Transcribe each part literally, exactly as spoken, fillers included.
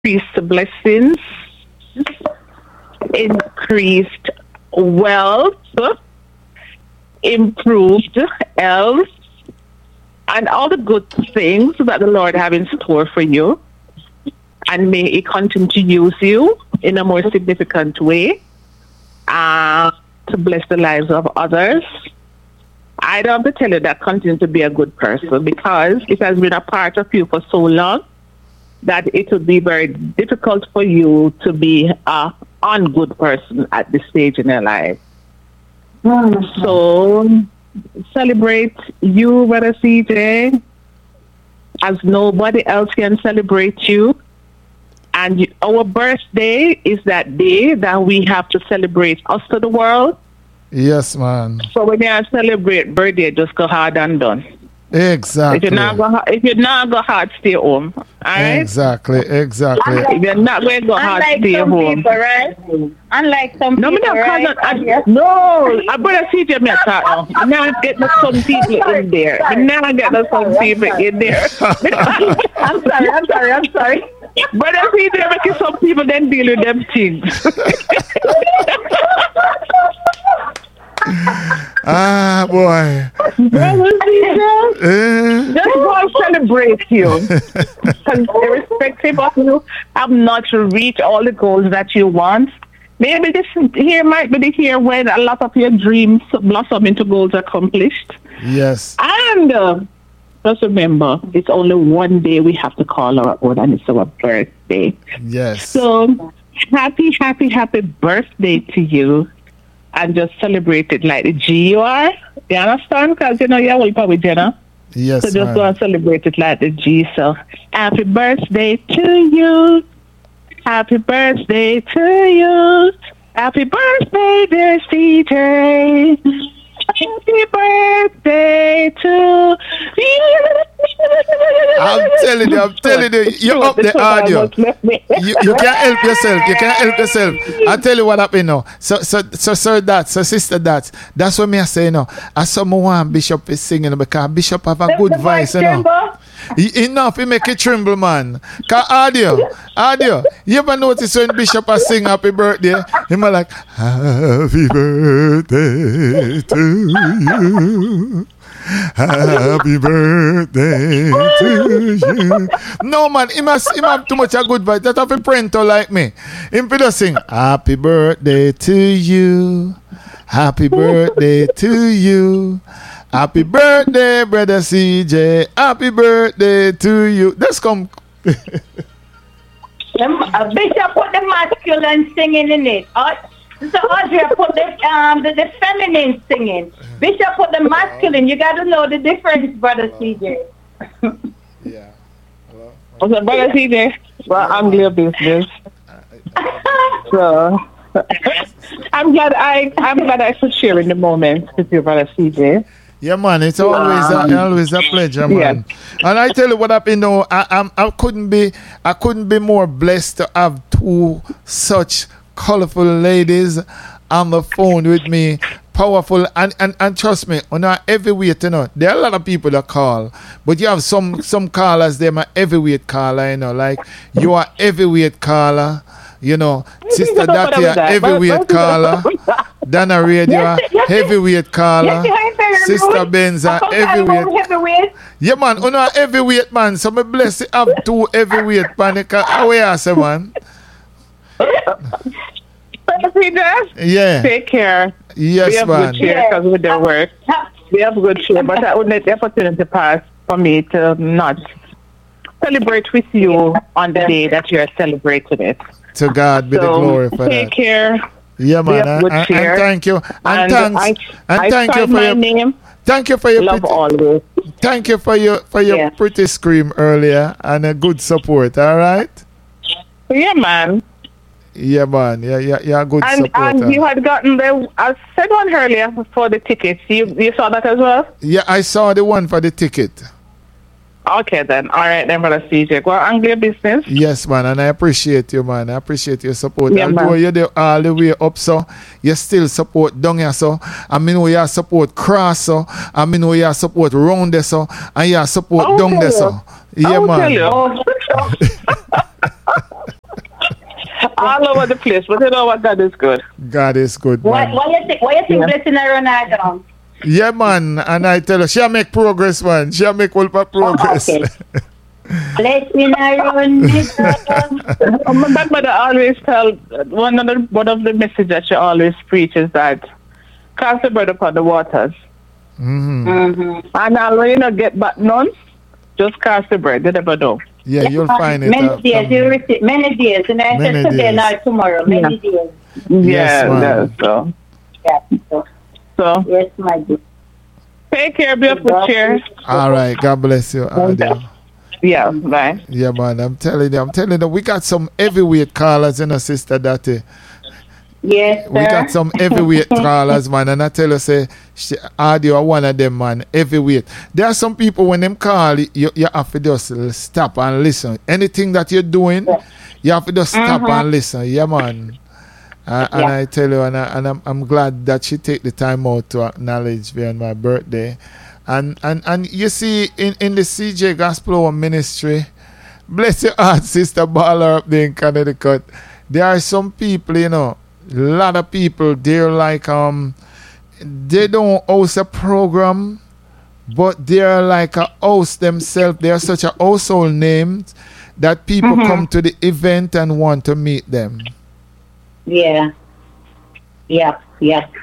increased blessings, increased wealth, improved health, and all the good things that the Lord have in store for you. And may He continue to use you in a more significant way uh, to bless the lives of others. I don't have to tell you that continue to be a good person, because it has been a part of you for so long that it would be very difficult for you to be a ungood person at this stage in your life. Mm-hmm. So celebrate you, Brother C J, as nobody else can celebrate you. And you, our birthday is that day that we have to celebrate us to the world. Yes, man. So when you celebrate birthday, just go hard and done. Exactly. If you're not go, if you're not go hard, stay home. All right. Exactly. Exactly. If you're not going to go hard, Unlike stay some home. people, right? Unlike some No, me people, not right? cause I, no, I better see them at that now. Now get the some people in there. Now get the some people in there. I'm sorry. I'm sorry. I'm sorry. But I see them making some people then deal with them things. Ah, boy. Brother Caesar, Eh, just want to celebrate you. Because irrespective of you have not reached all the goals that you want, maybe this here might be the year when a lot of your dreams blossom into goals accomplished. yes. And uh, just remember, it's only one day we have to call our own, and it's our birthday. Yes. So, happy, happy, happy birthday to you. And just celebrate it like the G you are. You understand? Because, you know, you're welcome with Jenna. yes. So just man. go and celebrate it like the G. So, happy birthday to you. Happy birthday to you. Happy birthday, dear C J. Happy birthday to you. I'm telling you, I'm telling you, you're up the audio. You, you can't help yourself. You can't help yourself. I tell you what happened now. So, so, so, sir, that, so, sister, that. That's what me I say now. I saw me want Bishop is singing because Bishop have a good voice, you know. He, enough, he make it tremble, man. Cause audio, audio. You ever notice when Bishop a sing happy birthday? Him a like, happy birthday to you. Happy birthday to you. No, man, he must him have too much a good voice. That have a printer like me. Him just sing, happy birthday to you. Happy birthday to you. Happy birthday, Brother C J. Happy birthday to you. Let's come. Um, uh, Bishop put the masculine singing in it. Uh, so Audrey put the, um, the, the feminine singing. Bishop put the masculine. You got to know the difference, Brother C J. Yeah. Hello. Okay, Brother C J, well, I'm your business. So, I'm glad I, I'm glad I could share in the moment with you, Brother C J. Yeah, man, it's always Um, a, always a pleasure, man. yeah. And I tell you what happened now, I, I'm, I couldn't be I couldn't be more blessed to have two such colorful ladies on the phone with me. Powerful and, and, and trust me, on our heavyweight, you know, there are a lot of people that call, but you have some some callers, they're my heavyweight caller, you know, like you are heavyweight caller. You know, Sister Dati, a heavyweight caller. Dana Radio, heavyweight caller. Sister Benz, a heavyweight. Yeah, man, you know, heavyweight, man. So, me bless to have two heavyweight, man. How we are, say, man? Yeah. Take care. Yes, we have man. good cheer because with their work. We have good cheer, but I would let the opportunity pass for me to not celebrate with you on the day that you're celebrating it. To God be so, the glory for take that. care. Yeah, man. And, and, and thank you. And, and thanks. I, and I thank you for my your name. Thank you for your Love pretty, always. Thank you for your for your yes. pretty scream earlier and a good support. All right. Yeah, man. Yeah, man. Yeah, yeah, yeah. Good and, support. And you had gotten the. I said one earlier for the tickets. You you saw that as well. Yeah, I saw the one for the ticket. Okay, then. All right, then, Brother C J. Go on your business. Yes, man, and I appreciate you, man. I appreciate your support. Yeah, Although man. you're there all the way up, so you still support down here, so. I mean, you support cross, so. I mean, you support round there, so. And you support down there, so. Yeah, I'll man. tell you. all over the place, but you know what? God is good. God is good, man. What, what you think? What you think? Yeah. Blessing her run her down? Yeah, man. And I tell her, she'll make progress, man. She'll make all her progress. Oh, okay. Blessing her run down. My mother always tell one of the one of the messages that she always preaches that cast the bread upon the waters. Mm-hmm. Mm-hmm. And now when you not get back none, just cast the bread. You never know. Yeah, you'll find it. Many uh, days, you receive many days, and I said today, not tomorrow. Many yeah. days. Yes, yeah, so. Yeah, so. So. Yes, my dear. Take care, beautiful chair. All right, God bless you. Adia. Yeah, bye. Yeah, man, I'm telling you, I'm telling you, we got some heavyweight callers, you know, Sister Dottie. Yes, sir. We got some heavyweight callers, man, and I tell you, say, Audio are one of them, man, heavyweight. There are some people, when them call, you, you have to just stop and listen. Anything that you're doing, yeah. you have to just stop mm-hmm. and listen. Yeah, man. Uh, yeah. And I tell you, and, I, and I'm, I'm glad that she take the time out to acknowledge me on my birthday. And and and you see, in, in the C J Gospel Hour Ministry, bless your heart, Sister Baller up there in Connecticut, there are some people, you know, a lot of people, they're like, um, they don't host a program, but they're like a host themselves. They're such a household name that people mm-hmm. come to the event and want to meet them. Yeah. Yep, yep.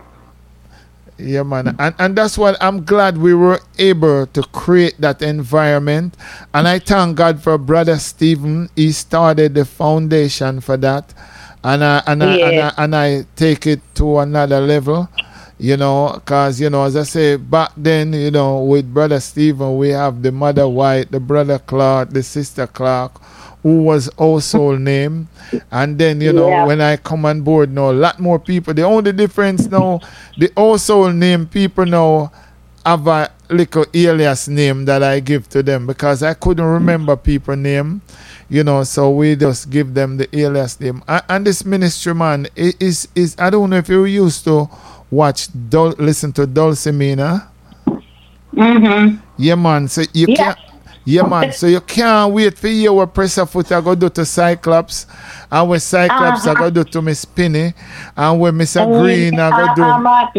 Yeah, man. And, and that's what I'm glad we were able to create that environment. And I thank God for Brother Stephen. He started the foundation for that. And I, and, I, yeah. and, I, and I take it to another level, you know, because, you know, as I say, back then, you know, with Brother Stephen, we have the Mother White, the Brother Clark, the Sister Clark, who was also named. And then, you know, yeah. when I come on board now, a lot more people. The only difference now, the also name people now have a little alias name that I give to them because I couldn't remember people name, you know, so we just give them the alias name. And, and this ministry, man, is, is, I don't know if you used to watch, Dul- listen to Dulcimina. Mm-hmm. Yeah, man, so you yeah. can't. Yeah, man. So you can't wait for you what Pressure Foot I go do to Cyclops, and when Cyclops uh-huh. I go do to Miss Penny, and when Mister Green I go do.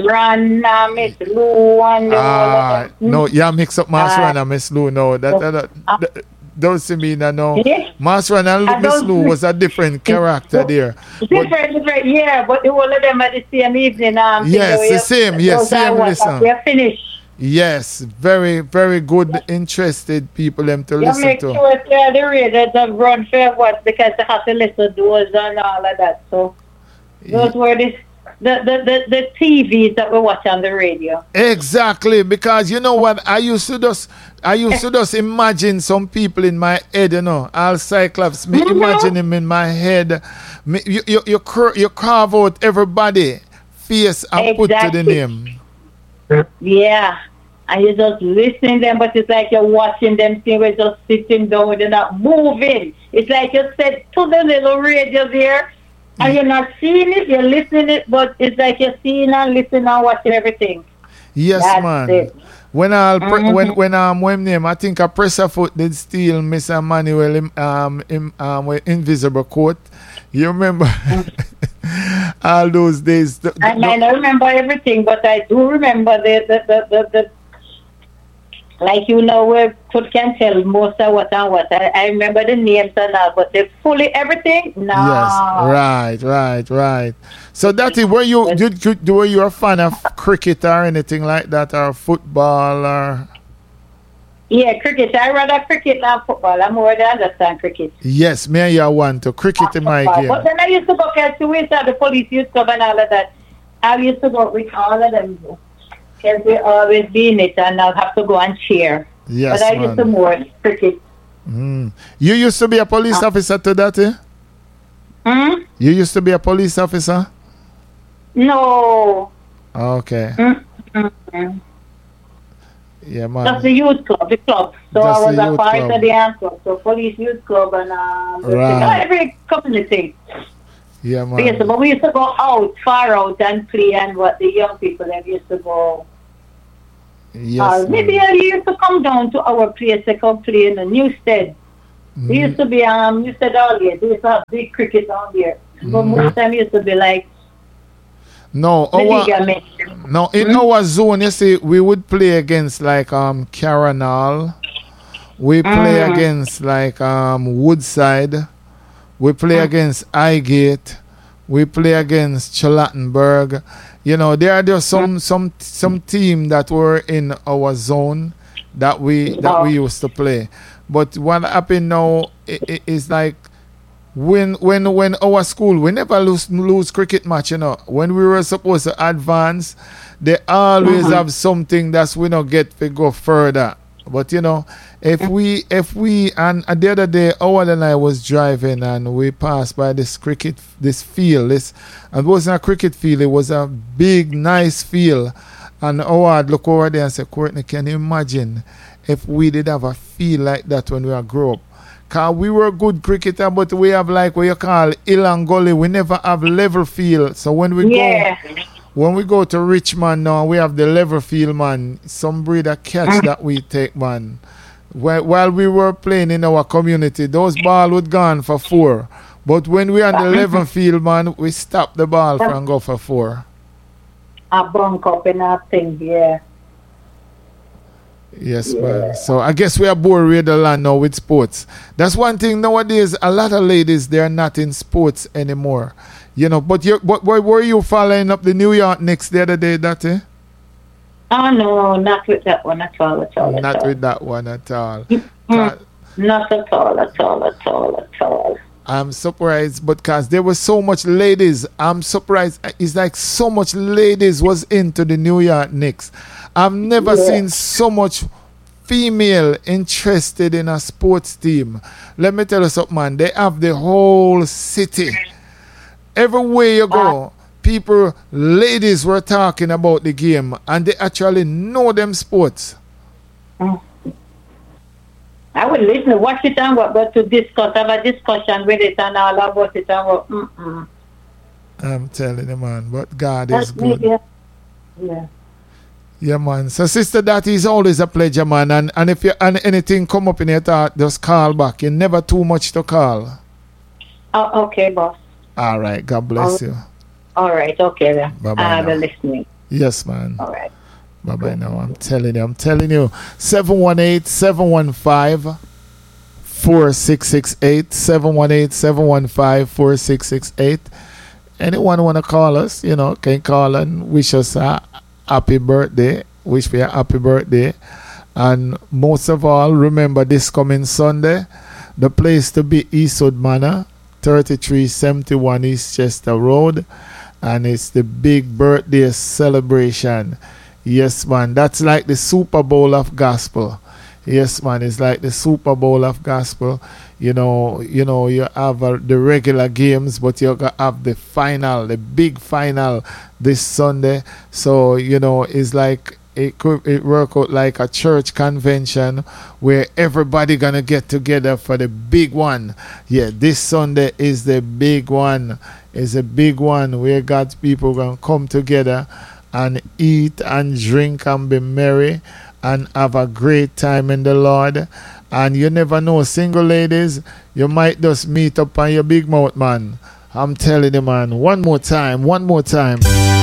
Uh, Miss Lou, and ah, no, yeah, mix up Master uh, and Miss Lou. No, that that, that, that don't see me now. No, yeah. Master and Miss Lou was a different character there. Different, but, different, yeah. But the whole of them at the same evening. Um, yes, the same. Yes, same. Listen. We're finished. Yes, very, very good, interested people them to you listen make to. Sure clear the radio that run fair what because they have to listen to those and all of that. So those yeah. were the, the, the, the, the T Vs that we watch on the radio. Exactly, because you know what, I used to just I used to just imagine some people in my head, you know, all Cyclops, me mm-hmm. imagine him in my head. Me, you, you, you, you carve out everybody face and exactly. put to the name. Yeah, and you're just listening to them, but it's like you're watching them thing. We're just sitting down, they're not moving. It's like you said to the little radio there, and mm. you're not seeing it, you're listening it, but it's like you're seeing and listening and watching everything. Yes, That's man. It. When I pre- mm-hmm. when when um when name I think a Pressure Foot did steal Miss Emmanuel um in, um Invisible Coat. You remember? All those days. The, the, I might not remember everything, but I do remember the the, the, the, the like you know we could can tell most of what and what. I, I remember the names and all, but the fully everything. No. Yes, right, right, right. So that is were you did you, were you a fan of cricket or anything like that, or football or? Yeah, cricket. I rather cricket than football. I'm more than understand cricket. Yes, me and you want to cricket in my game. But then I used to go catch the waste of the police used to come and all of that. I used to go with all of them because we always be in it, and I'll have to go and cheer. Yes, but I man. used to more cricket. Mm. You used to be a police uh, officer to that, eh? Hmm? You used to be a police officer? No. Okay. Mm-hmm. Yeah, man. That's the youth club, the club. So That's I was a part club. of the answer. So police youth club and um, right. every community. Yeah, man. Yes, but we used to go out, far out, and play, and what the young people that used to go. Yes. Uh, maybe I used to come down to our place to come play in the Newstead. Mm. It used to be, um, you said earlier, they used to have big cricket on there. Mm. But most time it used to be like, no, our, no, in mm-hmm. our zone, you see, we would play against like um Caranal. We play mm. against like um Woodside. We play mm. against Highgate. We play against Charlottenburg. You know, there are just some some some team that were in our zone that we that we used to play. But what happened now is like when when when our school, we never lose lose cricket match, you know. When we were supposed to advance, they always mm-hmm. have something that's we don't get to go further. But you know, if we if we and, and the other day Howard and I was driving and we passed by this cricket this field, this and it wasn't a cricket field, it was a big nice field. And Howard look over there and say, Courtney, can you imagine if we did have a field like that when we were grow up? Cause we were good cricketer, but we have like what you call hill and gully. We never have level field. So when we yeah. go When we go to Richmond now, we have the level field, man. Some breeder catch that we take, man. While, while we were playing in our community, those balls would gone for four. But when we on the level field, man, we stop the ball from go for four. A bunk up in that thing, yeah. Yes, yeah. man. So I guess we are bored with the land now with sports. That's one thing nowadays. A lot of ladies, they are not in sports anymore. You know, but you, but why were you following up the New York Knicks the other day, that eh? Oh no, not with that one at all, at all. Not at all. with that one at all. Mm, not at all, at all, at all, at all. I'm surprised, but because there was so much ladies, I'm surprised. It's like so much ladies was into the New York Knicks. I've never yeah. seen so much female interested in a sports team. Let me tell you something, man. They have the whole city. Everywhere you go, people, ladies were talking about the game and they actually know them sports. Mm. I will listen to watch it and what, but to discuss, have a discussion with it and all about it and what. Mm-mm. I'm telling you, man, but God That's is good. Me, yeah. yeah. Yeah, man. So, Sister Dottie, is always a pleasure, man. And, and if you and anything come up in your thought, just call back. You're never too much to call. Oh, okay, boss. All right. God bless all, you. All right. Okay. Then. Bye-bye I will listening. Yes, man. All right. Bye-bye now. I'm telling you. I'm telling you. seven one eight, seven one five, four six six eight. seven one eight, seven one five, four six six eight. Anyone want to call us, you know, can call and wish us a happy birthday. Wish me a happy birthday. And most of all, remember this coming Sunday, the place to be Eastwood Manor, thirty-three seventy-one East Chester Road, and it's the big birthday celebration. Yes, man, that's like the Super Bowl of gospel. Yes, man, it's like the Super Bowl of gospel. You know, you know, you have uh, the regular games, but you have the final, the big final this Sunday. So, you know, it's like it could it work out like a church convention where everybody gonna get together for the big one. Yeah, this Sunday is the big one. It's a big one where God's people gonna come together and eat and drink and be merry and have a great time in the Lord. And you never know, single ladies, you might just meet up on your big mouth, man. I'm telling you, man. One more time, one more time.